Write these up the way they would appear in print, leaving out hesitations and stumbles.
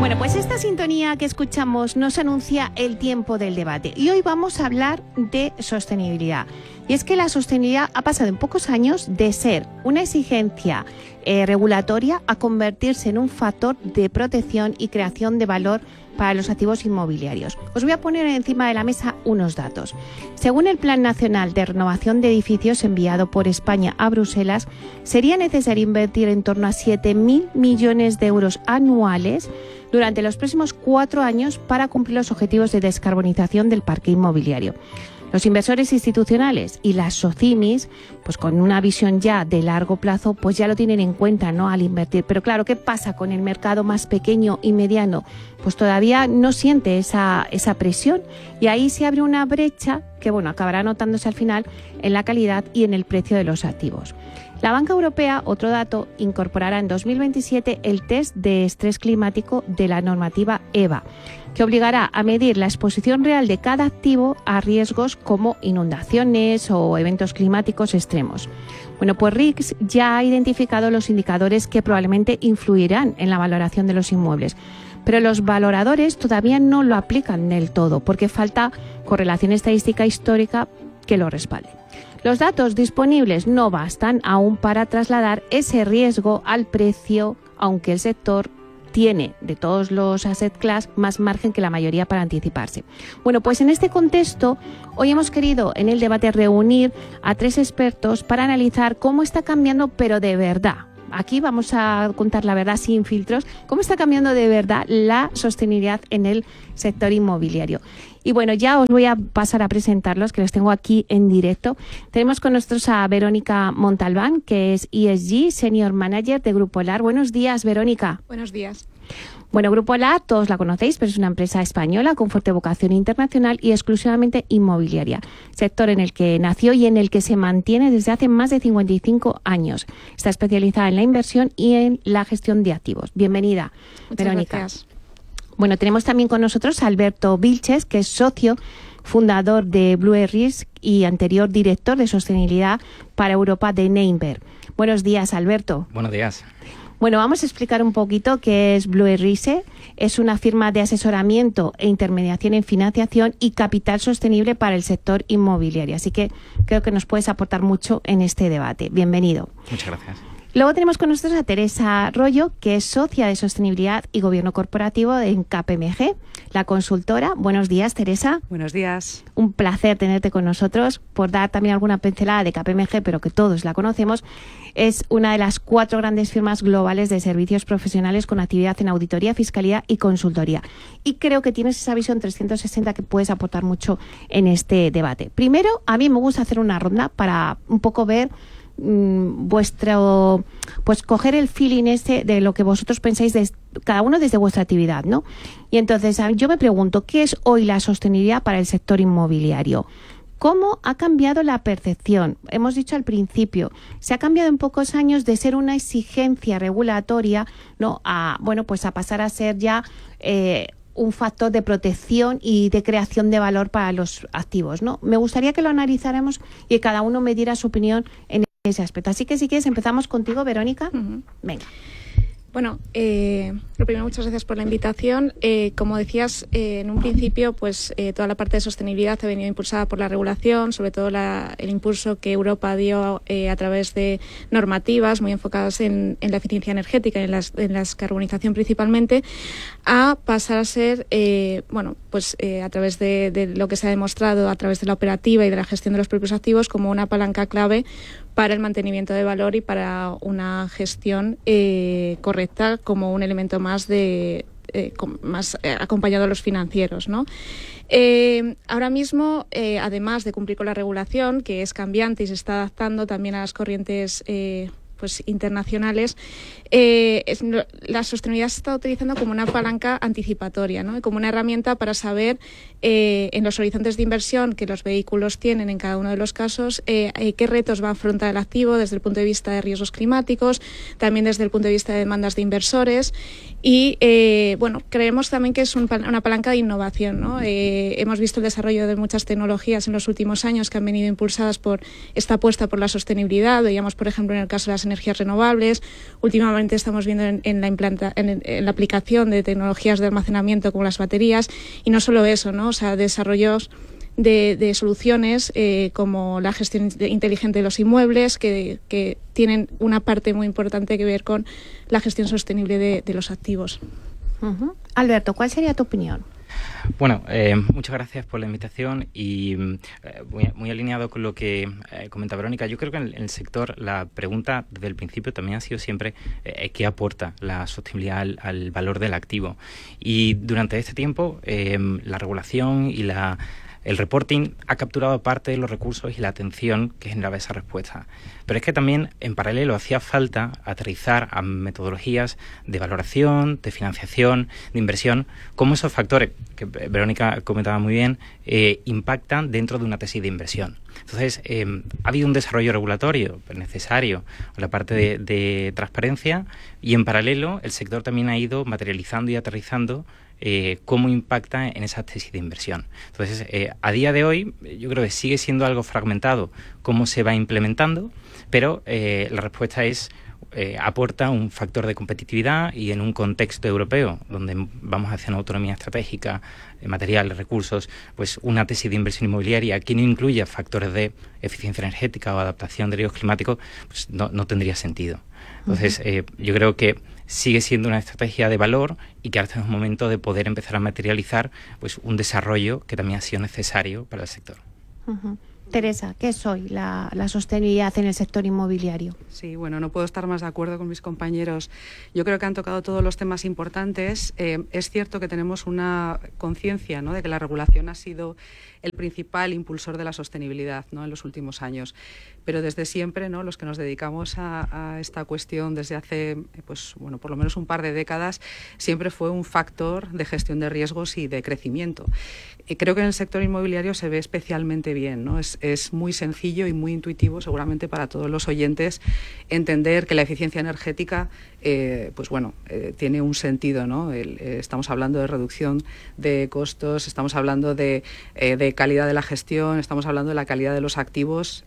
Bueno, pues esta sintonía que escuchamos nos anuncia el tiempo del debate y hoy vamos a hablar de sostenibilidad. Y es que la sostenibilidad ha pasado en pocos años de ser una exigencia regulatoria a convertirse en un factor de protección y creación de valor para los activos inmobiliarios. Os voy a poner encima de la mesa unos datos. Según el Plan Nacional de Renovación de Edificios enviado por España a Bruselas, sería necesario invertir en torno a 7.000 millones de euros anuales durante los próximos 4 años para cumplir los objetivos de descarbonización del parque inmobiliario. Los inversores institucionales y las SOCIMIs, pues con una visión ya de largo plazo, pues ya lo tienen en cuenta, ¿no?, al invertir. Pero claro, ¿qué pasa con el mercado más pequeño y mediano? Pues todavía no siente esa presión y ahí se abre una brecha que, bueno, acabará notándose al final en la calidad y en el precio de los activos. La Banca Europea, otro dato, incorporará en 2027 el test de estrés climático de la normativa EBA, que obligará a medir la exposición real de cada activo a riesgos como inundaciones o eventos climáticos extremos. Bueno, pues RICS ya ha identificado los indicadores que probablemente influirán en la valoración de los inmuebles, pero los valoradores todavía no lo aplican del todo porque falta correlación estadística histórica que lo respalde. Los datos disponibles no bastan aún para trasladar ese riesgo al precio, aunque el sector tiene de todos los asset class más margen que la mayoría para anticiparse. Bueno, pues en este contexto, hoy hemos querido en el debate reunir a 3 expertos para analizar cómo está cambiando, pero de verdad. Aquí vamos a contar la verdad sin filtros, cómo está cambiando de verdad la sostenibilidad en el sector inmobiliario. Y bueno, ya os voy a pasar a presentarlos, que los tengo aquí en directo. Tenemos con nosotros a Verónica Montalbán, que es ESG Senior Manager de Grupo Lar. Buenos días, Verónica. Buenos días. Bueno, Grupo Lar, todos la conocéis, pero es una empresa española con fuerte vocación internacional y exclusivamente inmobiliaria, sector en el que nació y en el que se mantiene desde hace más de 55 años. Está especializada en la inversión y en la gestión de activos. Bienvenida, Muchas Verónica. Gracias. Bueno, tenemos también con nosotros a Alberto Vilches, que es socio fundador de Blue Risk y anterior director de sostenibilidad para Europa de Neinberg. Buenos días, Alberto. Buenos días. Bueno, vamos a explicar un poquito qué es Blue Risk. Es una firma de asesoramiento e intermediación en financiación y capital sostenible para el sector inmobiliario. Así que creo que nos puedes aportar mucho en este debate. Bienvenido. Muchas gracias. Luego tenemos con nosotros a Teresa Rollo, que es socia de Sostenibilidad y Gobierno Corporativo en KPMG, la consultora. Buenos días, Teresa. Buenos días. Un placer tenerte con nosotros, por dar también alguna pincelada de KPMG, pero que todos la conocemos. Es una de las 4 grandes firmas globales de servicios profesionales con actividad en auditoría, fiscalía y consultoría. Y creo que tienes esa visión 360 que puedes aportar mucho en este debate. Primero, a mí me gusta hacer una ronda para un poco ver vuestro, pues coger el feeling ese de lo que vosotros pensáis cada uno desde vuestra actividad, ¿no? Y entonces yo me pregunto, ¿qué es hoy la sostenibilidad para el sector inmobiliario? ¿Cómo ha cambiado la percepción? Hemos dicho al principio, se ha cambiado en pocos años de ser una exigencia regulatoria, ¿no?, a pasar a ser ya un factor de protección y de creación de valor para los activos, ¿no? Me gustaría que lo analizáramos y que cada uno me diera su opinión en ese aspecto. Así que si quieres empezamos contigo, Verónica. Uh-huh. Venga. Bueno, lo primero, muchas gracias por la invitación. Como decías, en un principio, pues toda la parte de sostenibilidad ha venido impulsada por la regulación, sobre todo el impulso que Europa dio a través de normativas muy enfocadas en la eficiencia energética y en la descarbonización principalmente, a pasar a ser, a través de lo que se ha demostrado a través de la operativa y de la gestión de los propios activos como una palanca clave para el mantenimiento de valor y para una gestión correcta como un elemento más acompañado a los financieros, ¿no? Ahora mismo, además de cumplir con la regulación, que es cambiante y se está adaptando también a las corrientes internacionales, la sostenibilidad se está utilizando como una palanca anticipatoria, ¿no?, como una herramienta para saber en los horizontes de inversión que los vehículos tienen en cada uno de los casos qué retos va a afrontar el activo desde el punto de vista de riesgos climáticos, también desde el punto de vista de demandas de inversores y creemos también que es una palanca de innovación, ¿no? Hemos visto el desarrollo de muchas tecnologías en los últimos años que han venido impulsadas por esta apuesta por la sostenibilidad. Veíamos, por ejemplo, en el caso de las energías renovables. Últimamente estamos viendo en la aplicación de tecnologías de almacenamiento como las baterías, y no solo eso, ¿no? O sea, desarrollos de soluciones como la gestión inteligente de los inmuebles, que tienen una parte muy importante que ver con la gestión sostenible de los activos. Uh-huh. Alberto, ¿cuál sería tu opinión? Bueno, muchas gracias por la invitación y muy alineado con lo que comenta Verónica. Yo creo que en el sector la pregunta desde el principio también ha sido siempre ¿qué aporta la sostenibilidad al valor del activo? Y durante este tiempo la regulación y el reporting ha capturado parte de los recursos y la atención que generaba esa respuesta. Pero es que también, en paralelo, hacía falta aterrizar a metodologías de valoración, de financiación, de inversión, cómo esos factores, que Verónica comentaba muy bien, impactan dentro de una tesis de inversión. Entonces, ha habido un desarrollo regulatorio necesario en la parte de transparencia, y en paralelo el sector también ha ido materializando y aterrizando cómo impacta en esa tesis de inversión. Entonces, a día de hoy, yo creo que sigue siendo algo fragmentado cómo se va implementando, pero la respuesta es aporta un factor de competitividad, y en un contexto europeo donde vamos hacia una autonomía estratégica, materiales, recursos, pues una tesis de inversión inmobiliaria que no incluya factores de eficiencia energética o adaptación de riesgos climáticos, pues no tendría sentido. Entonces, yo creo que sigue siendo una estrategia de valor, y que ahora es un momento de poder empezar a materializar pues un desarrollo que también ha sido necesario para el sector. Uh-huh. Teresa, ¿qué es hoy la sostenibilidad en el sector inmobiliario? Sí, bueno, no puedo estar más de acuerdo con mis compañeros. Yo creo que han tocado todos los temas importantes. Es cierto que tenemos una conciencia, ¿no?, de que la regulación ha sido el principal impulsor de la sostenibilidad, ¿no?, en los últimos años. Pero desde siempre, ¿no?, los que nos dedicamos a esta cuestión desde hace, pues bueno, por lo menos un par de décadas, siempre fue un factor de gestión de riesgos y de crecimiento. Y creo que en el sector inmobiliario se ve especialmente bien, ¿no? Es muy sencillo y muy intuitivo, seguramente para todos los oyentes, entender que la eficiencia energética, pues bueno, tiene un sentido, ¿no? Estamos hablando de reducción de costos, estamos hablando de calidad de la gestión, estamos hablando de la calidad de los activos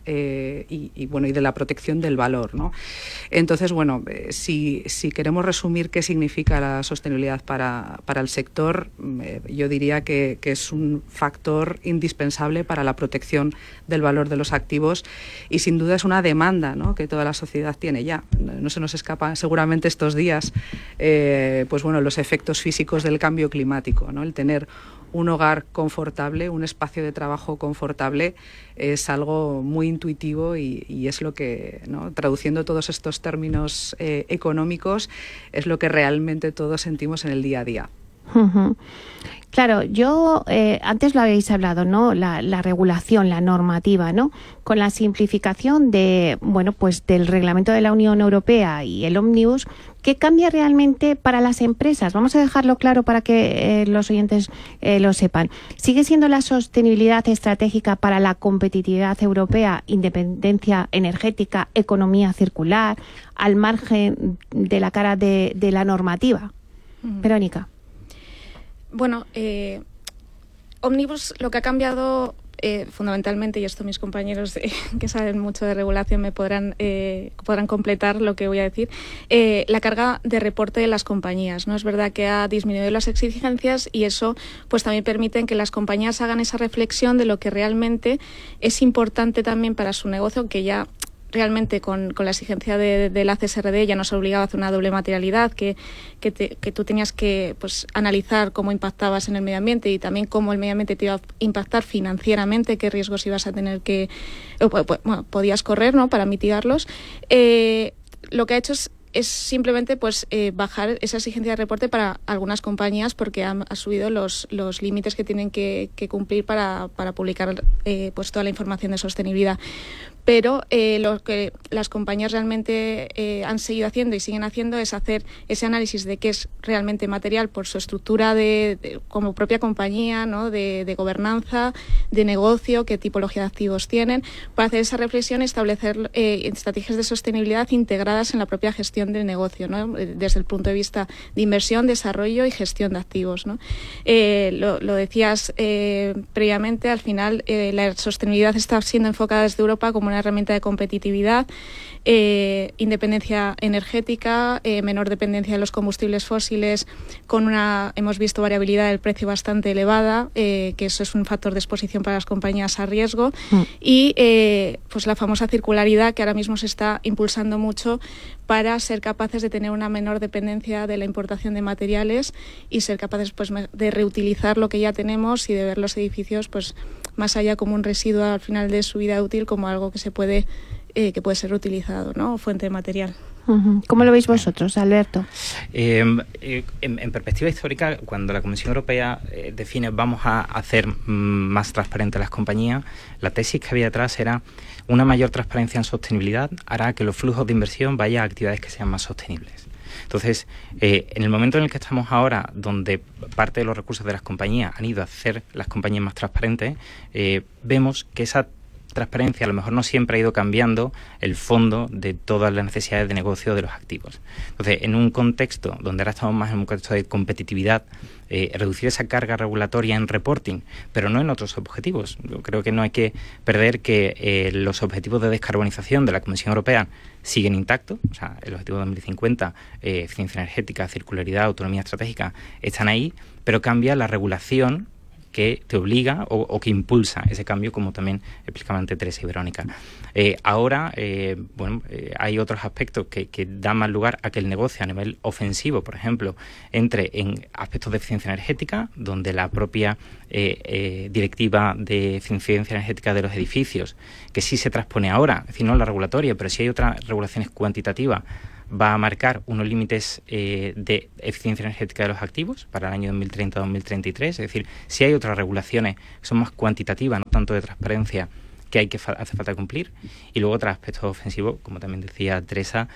y bueno, y de la protección del valor, ¿no? Entonces, bueno, si queremos resumir qué significa la sostenibilidad para el sector, yo diría que es un factor indispensable para la protección del valor de los activos, y sin duda es una demanda, ¿no?, que toda la sociedad tiene ya. No se nos escapa seguramente estos días pues bueno, los efectos físicos del cambio climático, ¿no? El tener un hogar confortable, un espacio de trabajo confortable, es algo muy intuitivo, y es lo que, ¿no?, traduciendo todos estos términos económicos, es lo que realmente todos sentimos en el día a día. Uh-huh. Claro, yo antes lo habéis hablado, ¿no? La regulación, la normativa, ¿no? Con la simplificación de, bueno, pues del reglamento de la Unión Europea y el Ómnibus, ¿qué cambia realmente para las empresas? Vamos a dejarlo claro para que los oyentes lo sepan. ¿Sigue siendo la sostenibilidad estratégica para la competitividad europea, independencia energética, economía circular, al margen de la cara de la normativa? Verónica. Bueno, Ómnibus lo que ha cambiado fundamentalmente, y esto mis compañeros que saben mucho de regulación me podrán completar lo que voy a decir, la carga de reporte de las compañías, ¿no? Es verdad que ha disminuido las exigencias, y eso pues también permite que las compañías hagan esa reflexión de lo que realmente es importante también para su negocio, que ya realmente con la exigencia de la CSRD ya nos obligaba a hacer una doble materialidad, que tú tenías que pues analizar cómo impactabas en el medio ambiente, y también cómo el medio ambiente te iba a impactar financieramente, qué riesgos ibas a tener podías correr, ¿no?, para mitigarlos. Lo que ha hecho es simplemente pues bajar esa exigencia de reporte para algunas compañías, porque ha subido los límites que tienen que cumplir para publicar pues toda la información de sostenibilidad. Pero lo que las compañías realmente han seguido haciendo y siguen haciendo es hacer ese análisis de qué es realmente material por su estructura como propia compañía, ¿no?, de gobernanza, de negocio, qué tipología de activos tienen, para hacer esa reflexión y establecer estrategias de sostenibilidad integradas en la propia gestión del negocio, ¿no?, desde el punto de vista de inversión, desarrollo y gestión de activos, ¿no? Lo decías previamente, al final la sostenibilidad está siendo enfocada desde Europa como una buena herramienta de competitividad, independencia energética, menor dependencia de los combustibles fósiles, hemos visto variabilidad del precio bastante elevada, que eso es un factor de exposición para las compañías a riesgo, y pues la famosa circularidad, que ahora mismo se está impulsando mucho para ser capaces de tener una menor dependencia de la importación de materiales y ser capaces pues de reutilizar lo que ya tenemos y de ver los edificios pues más allá como un residuo al final de su vida útil, como algo que puede ser reutilizado, ¿no? Fuente de material. ¿Cómo lo veis vosotros, Alberto? En perspectiva histórica, cuando la Comisión Europea define vamos a hacer más transparentes las compañías, la tesis que había atrás era una mayor transparencia en sostenibilidad hará que los flujos de inversión vayan a actividades que sean más sostenibles. Entonces, en el momento en el que estamos ahora, donde parte de los recursos de las compañías han ido a hacer las compañías más transparentes, vemos que esa transparencia a lo mejor no siempre ha ido cambiando el fondo de todas las necesidades de negocio de los activos. Entonces, en un contexto donde ahora estamos más en un contexto de competitividad, reducir esa carga regulatoria en reporting, pero no en otros objetivos. Yo creo que no hay que perder que los objetivos de descarbonización de la Comisión Europea siguen intactos, o sea, el objetivo de 2050, eficiencia energética, circularidad, autonomía estratégica, están ahí, pero cambia la regulación que te obliga o que impulsa ese cambio, como también explicaban ante Teresa y Verónica. Ahora, hay otros aspectos que dan más lugar a que el negocio a nivel ofensivo, por ejemplo, entre en aspectos de eficiencia energética, donde la propia directiva de eficiencia energética de los edificios, que sí se transpone ahora, es decir, no la regulatoria, pero sí hay otras regulaciones cuantitativas, va a marcar unos límites de eficiencia energética de los activos para el año 2030-2033, es decir, si hay otras regulaciones que son más cuantitativas, no tanto de transparencia, que hace falta cumplir, y luego otros aspectos ofensivos, como también decía Teresa,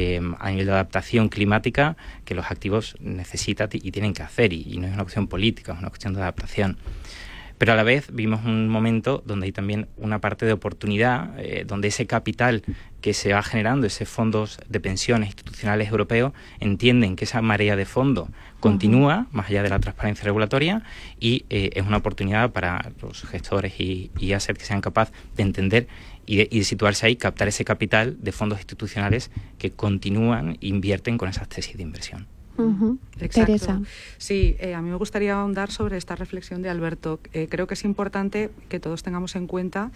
a nivel de adaptación climática, que los activos necesitan y tienen que hacer, y no es una cuestión política, es una cuestión de adaptación. Pero a la vez vimos un momento donde hay también una parte de oportunidad, donde ese capital que se va generando, esos fondos de pensiones institucionales europeos, entienden que esa marea de fondo continúa, más allá de la transparencia regulatoria, y es una oportunidad para los gestores y assets que sean capaces de entender y de situarse ahí, captar ese capital de fondos institucionales que continúan e invierten con esas tesis de inversión. Exacto. Teresa. Sí, a mí me gustaría ahondar sobre esta reflexión de Alberto. Creo que es importante que todos tengamos en cuenta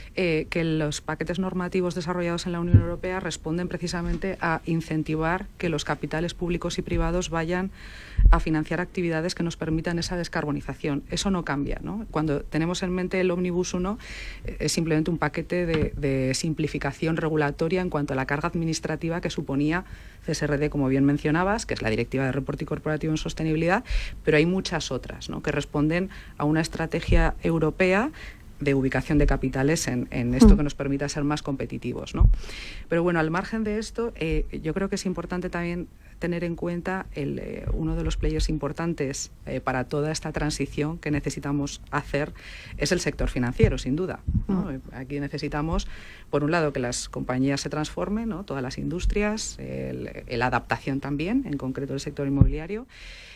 que los paquetes normativos desarrollados en la Unión Europea responden precisamente a incentivar que los capitales públicos y privados vayan a financiar actividades que nos permitan esa descarbonización. Eso no cambia, ¿no? Cuando tenemos en mente el Omnibus 1, es simplemente un paquete de simplificación regulatoria en cuanto a la carga administrativa que suponía CSRD, como bien mencionabas, que es la Directiva de Reporte Corporativo en Sostenibilidad, pero hay muchas otras, ¿no?, que responden a una estrategia europea de ubicación de capitales en esto que nos permita ser más competitivos, ¿no? Pero bueno, al margen de esto, yo creo que es importante también tener en cuenta uno de los players importantes para toda esta transición que necesitamos hacer es el sector financiero, sin duda, ¿no? Aquí necesitamos, por un lado, que las compañías se transformen, ¿no?, todas las industrias, la adaptación también, en concreto el sector inmobiliario.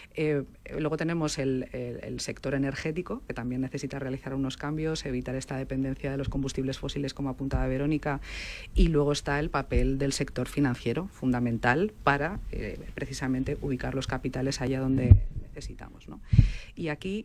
Luego tenemos el sector energético, que también necesita realizar unos cambios, evitar esta dependencia de los combustibles fósiles, como apuntaba Verónica, y luego está el papel del sector financiero, fundamental para precisamente ubicar los capitales allá donde necesitamos, ¿no? Y aquí,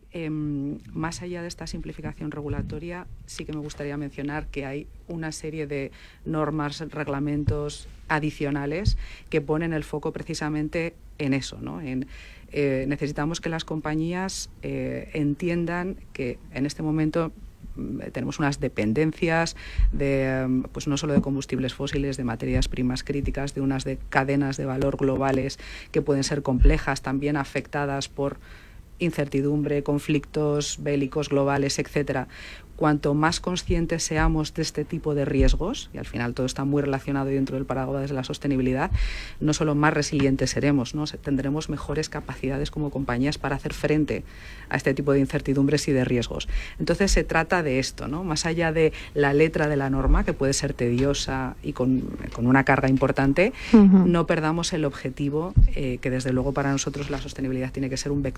más allá de esta simplificación regulatoria, sí que me gustaría mencionar que hay una serie de normas, reglamentos adicionales que ponen el foco precisamente en eso, ¿no? Necesitamos que las compañías entiendan que en este momento tenemos unas dependencias de, pues no solo de combustibles fósiles, de materias primas críticas, de unas cadenas de valor globales que pueden ser complejas, también afectadas por incertidumbre, conflictos bélicos globales, etcétera. Cuanto más conscientes seamos de este tipo de riesgos, y al final todo está muy relacionado dentro del paraguas de la sostenibilidad, no solo más resilientes seremos, ¿no?, tendremos mejores capacidades como compañías para hacer frente a este tipo de incertidumbres y de riesgos. Entonces se trata de esto, ¿no?, más allá de la letra de la norma, que puede ser tediosa y con una carga importante, no perdamos el objetivo, que desde luego para nosotros la sostenibilidad tiene que ser un vector de innovación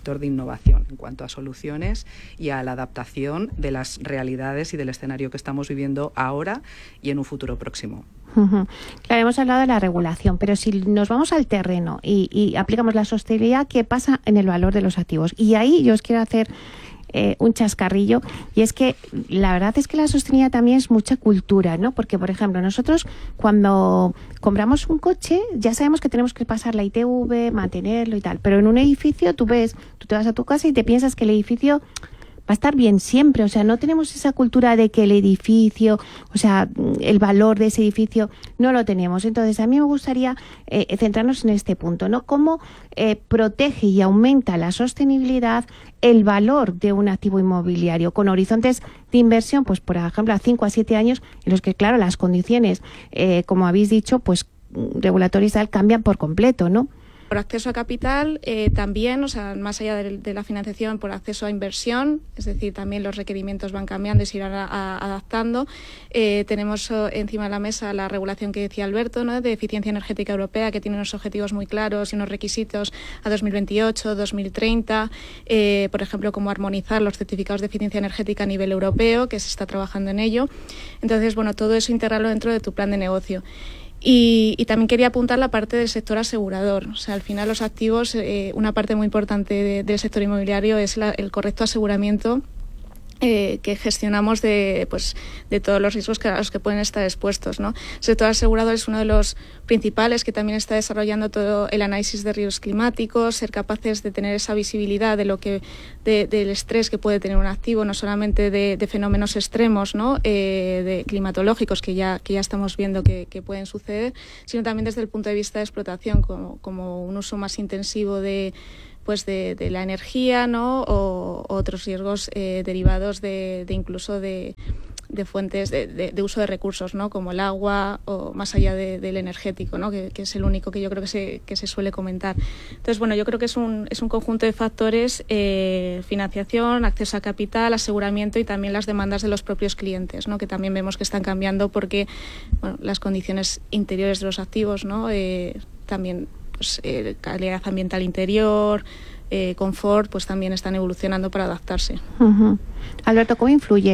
innovación en cuanto a soluciones y a la adaptación de las realidades y del escenario que estamos viviendo ahora y en un futuro próximo. Claro, hemos hablado de la regulación, pero si nos vamos al terreno y aplicamos la sostenibilidad, ¿qué pasa en el valor de los activos? Y ahí yo os quiero hacer un chascarrillo, y es que la verdad es que la sostenibilidad también es mucha cultura, ¿no? Porque, por ejemplo, nosotros cuando compramos un coche ya sabemos que tenemos que pasar la ITV, mantenerlo y tal, pero en un edificio tú te vas a tu casa y te piensas que el edificio va a estar bien siempre, o sea, no tenemos esa cultura de que el edificio, o sea, el valor de ese edificio no lo tenemos. Entonces, a mí me gustaría centrarnos en este punto, ¿no? Cómo protege y aumenta la sostenibilidad el valor de un activo inmobiliario con horizontes de inversión, pues por ejemplo, a 5 a 7 años, en los que, claro, las condiciones, como habéis dicho, pues regulatorias cambian por completo, ¿no? Por acceso a capital, también, o sea, más allá de la financiación, por acceso a inversión, es decir, también los requerimientos van cambiando y se irán adaptando. Tenemos encima de la mesa la regulación que decía Alberto, ¿no?, de eficiencia energética europea, que tiene unos objetivos muy claros y unos requisitos a 2028, 2030, por ejemplo, como armonizar los certificados de eficiencia energética a nivel europeo, que se está trabajando en ello. Entonces, bueno, todo eso integrarlo dentro de tu plan de negocio. Y también quería apuntar la parte del sector asegurador. O sea, al final los activos, una parte muy importante del sector inmobiliario es el correcto aseguramiento que gestionamos de todos los riesgos a los que pueden estar expuestos, ¿no? El sector asegurador es uno de los principales que también está desarrollando todo el análisis de riesgos climáticos, ser capaces de tener esa visibilidad de lo que del estrés que puede tener un activo, no solamente de fenómenos extremos, ¿no?, de climatológicos que ya estamos viendo que pueden suceder, sino también desde el punto de vista de explotación, como un uso más intensivo de la energía, ¿no?, o otros riesgos derivados de incluso de fuentes de uso de recursos, ¿no?, como el agua, o más allá del energético, ¿no?, que es el único que yo creo que se suele comentar. Entonces, bueno, yo creo que es un conjunto de factores: financiación, acceso a capital, aseguramiento y también las demandas de los propios clientes, ¿no?, que también vemos que están cambiando porque, bueno, las condiciones interiores de los activos, ¿no?, también calidad ambiental interior, confort, pues también están evolucionando para adaptarse. Alberto, ¿cómo influye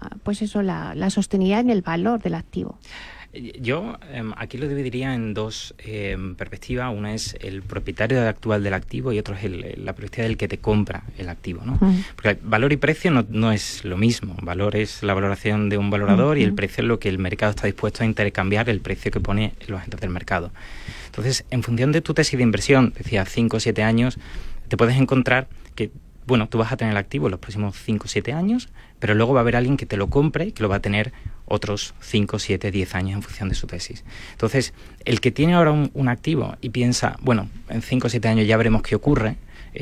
la sostenibilidad en el valor del activo? Yo aquí lo dividiría en dos perspectivas. Una es el propietario actual del activo y otra es la perspectiva del que te compra el activo, ¿no? Porque valor y precio no es lo mismo. Valor es la valoración de un valorador y el precio es lo que el mercado está dispuesto a intercambiar, el precio que pone los agentes del mercado. Entonces, en función de tu tesis de inversión, decía 5 o 7 años, te puedes encontrar que, bueno, tú vas a tener el activo en los próximos 5 o 7 años, pero luego va a haber alguien que te lo compre y que lo va a tener otros 5, 7, 10 años en función de su tesis. Entonces, el que tiene ahora un activo y piensa, bueno, en 5 o 7 años ya veremos qué ocurre,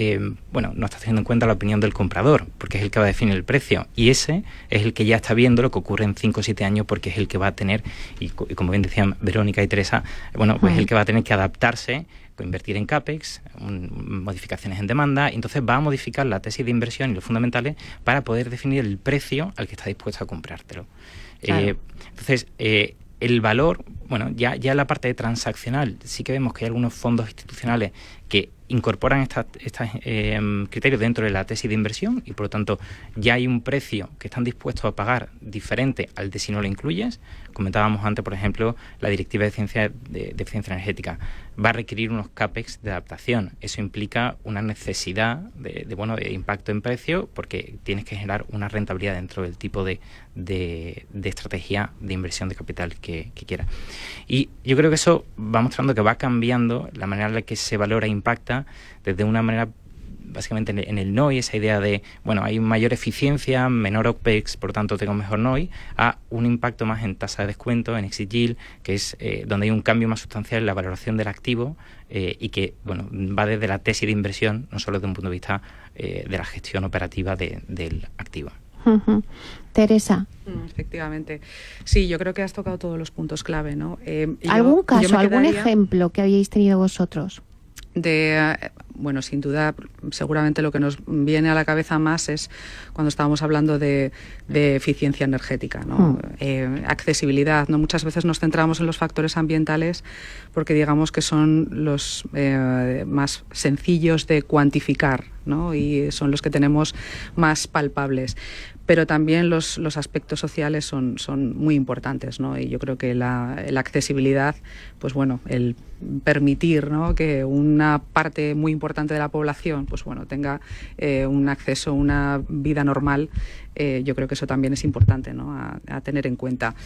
no está teniendo en cuenta la opinión del comprador, porque es el que va a definir el precio, y ese es el que ya está viendo lo que ocurre en 5 o 7 años, porque es el que va a tener, y como bien decían Verónica y Teresa, pues el que va a tener que adaptarse, invertir en CAPEX, modificaciones en demanda, y entonces va a modificar la tesis de inversión y los fundamentales para poder definir el precio al que está dispuesto a comprártelo. Claro. Entonces, el valor, bueno, ya en la parte transaccional sí que vemos que hay algunos fondos institucionales que incorporan estos criterios dentro de la tesis de inversión y, por lo tanto, ya hay un precio que están dispuestos a pagar diferente al de si no lo incluyes. Comentábamos antes, por ejemplo, la Directiva de Eficiencia Energética. Va a requerir unos CAPEX de adaptación. Eso implica una necesidad de impacto en precio, porque tienes que generar una rentabilidad dentro del tipo de estrategia de inversión de capital que quieras. Y yo creo que eso va mostrando que va cambiando la manera en la que se valora e impacta, desde una manera básicamente en el NOI, esa idea de, bueno, hay mayor eficiencia, menor OPEX, por lo tanto tengo mejor NOI, a un impacto más en tasa de descuento, en exit yield, que es donde hay un cambio más sustancial en la valoración del activo y que, bueno, va desde la tesis de inversión, no solo desde un punto de vista de la gestión operativa del activo. Teresa. Efectivamente. Sí, yo creo que has tocado todos los puntos clave, ¿no? ¿Algún caso, algún ejemplo que habéis tenido vosotros? Bueno, sin duda, seguramente lo que nos viene a la cabeza más es cuando estábamos hablando de eficiencia energética, ¿no? Accesibilidad, ¿no? Muchas veces nos centramos en los factores ambientales porque digamos que son los más sencillos de cuantificar ¿no? Y son los que tenemos más palpables. Pero también los aspectos sociales son muy importantes, ¿no? Y yo creo que la accesibilidad, pues bueno, el permitir, ¿no?, que una parte muy importante de la población, pues bueno, tenga un acceso, una vida normal, yo creo que eso también es importante, ¿no?, a tener en cuenta.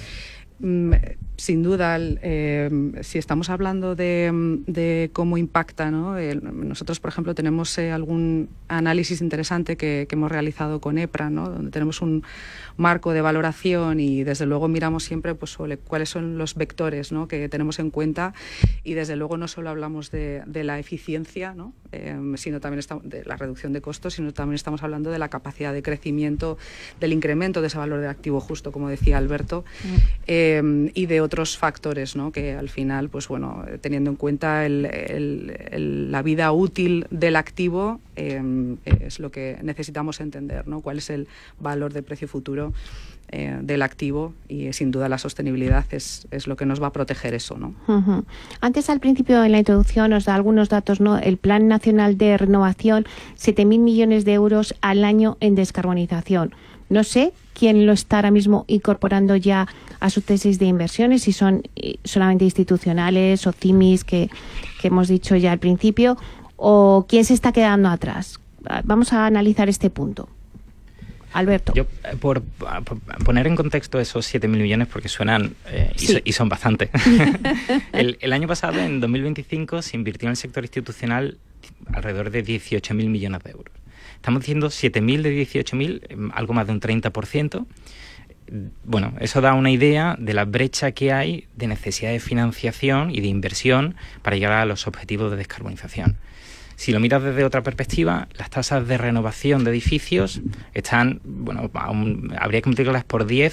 Sin duda, si estamos hablando de cómo impacta, ¿no? Nosotros, por ejemplo, tenemos algún análisis interesante que hemos realizado con EPRA, ¿no?, donde tenemos un marco de valoración y desde luego miramos siempre pues cuáles son los vectores, ¿no?, que tenemos en cuenta, y desde luego no solo hablamos de la eficiencia, ¿no?, sino también de la reducción de costos, sino también estamos hablando de la capacidad de crecimiento, del incremento de ese valor del activo, justo como decía Alberto, y de otros factores, ¿no?, que al final, pues bueno, teniendo en cuenta la vida útil del activo, es lo que necesitamos entender, ¿no?, cuál es el valor de precio futuro del activo, y sin duda la sostenibilidad es lo que nos va a proteger eso, ¿no? Uh-huh. Antes, al principio, en la introducción, nos da algunos datos, ¿no? El Plan Nacional de Renovación, 7.000 millones de euros al año en descarbonización. No sé quién lo está ahora mismo incorporando ya a su tesis de inversiones, si son solamente institucionales o CIMIs que hemos dicho ya al principio, o quién se está quedando atrás. Vamos a analizar este punto. Alberto. Yo, por poner en contexto esos 7.000 millones, porque suenan y son bastante. el año pasado, en 2025, se invirtió en el sector institucional alrededor de 18.000 millones de euros. Estamos diciendo 7.000 de 18.000, algo más de un 30%. Bueno, eso da una idea de la brecha que hay de necesidad de financiación y de inversión para llegar a los objetivos de descarbonización. Si lo miras desde otra perspectiva, las tasas de renovación de edificios están, bueno, habría que multiplicarlas por 10